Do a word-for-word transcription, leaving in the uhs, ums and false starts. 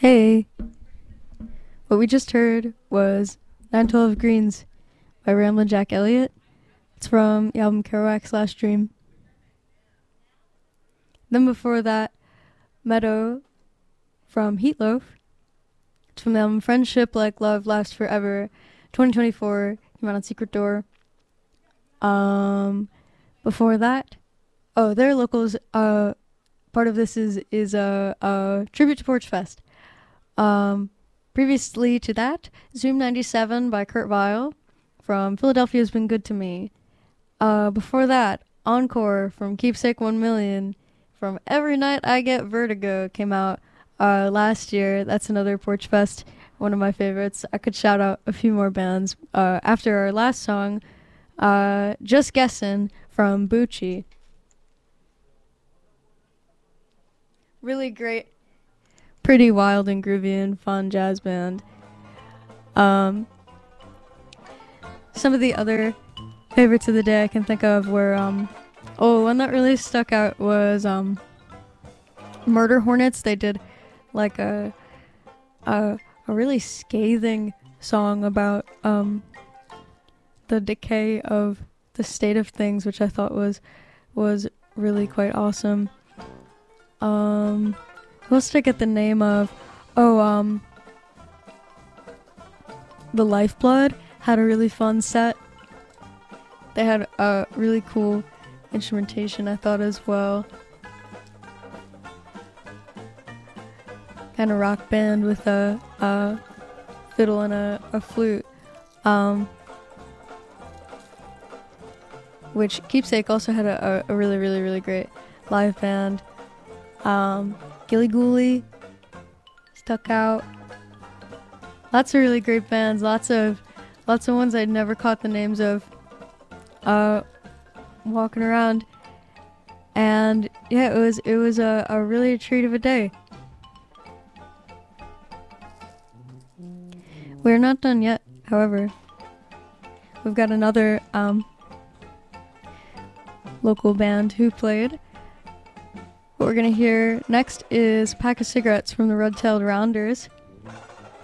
Hey, what we just heard was nine twelve Greens by Ramblin' Jack Elliott. It's from the album Kerouac slash Dream. Then before that, Meadow from Heatloaf. It's from the album Friendship Like Love Lasts Forever, twenty twenty-four, came out on Secret Door. Um, before that, oh, their locals, uh, part of this is, is a, a tribute to Porch Fest. Um, previously to that, Zoom ninety-seven by Kurt Vile from Philadelphia's Been Good to Me. Uh, before that, Encore from Keepsake one million from Every Night I Get Vertigo came out uh, last year. That's another Porch Fest, one of my favorites. I could shout out a few more bands. Uh, after our last song, uh, Just Guessin' from Bucci. Really great, pretty wild and groovy and fun jazz band. Um, some of the other favorites of the day I can think of were, um, oh, one that really stuck out was um, Murder Hornets. They did like a a, a really scathing song about um, the decay of the state of things, which I thought was was really quite awesome. Um, who else did I get the name of? Oh, um, The Lifeblood had a really fun set. They had a really cool instrumentation, I thought, as well. Kind of rock band with a, a fiddle and a, a flute. Um, which Keepsake also had a, a, a really, really, really great live band. Um, Gilly Gooly stuck out. Lots of really great bands. Lots of, lots of ones I'd never caught the names of. Uh, walking around, and yeah, it was it was a, a really a treat of a day. We're not done yet, however. We've got another um, local band who played. What we're gonna hear next is Pack of Cigarettes from the Red-Tailed Rounders.